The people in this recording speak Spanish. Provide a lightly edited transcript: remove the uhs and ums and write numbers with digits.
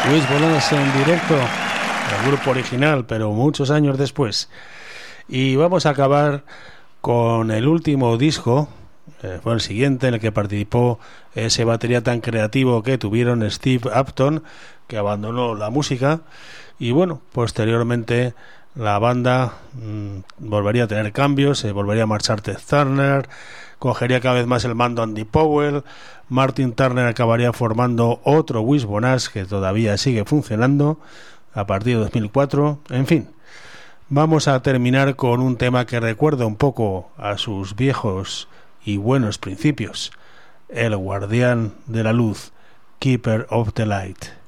Wishbones en directo, el grupo original, pero muchos años después. Y vamos a acabar con el último disco, fue el siguiente, en el que participó ese batería tan creativo que tuvieron Steve Upton, que abandonó la música, y bueno, posteriormente la banda volvería a tener cambios, se volvería a marchar Ted Turner, cogería cada vez más el mando Andy Powell, Martin Turner acabaría formando otro Wishbones que todavía sigue funcionando a partir de 2004, en fin. Vamos a terminar con un tema que recuerda un poco a sus viejos y buenos principios, El Guardián de la Luz, Keeper of the Light.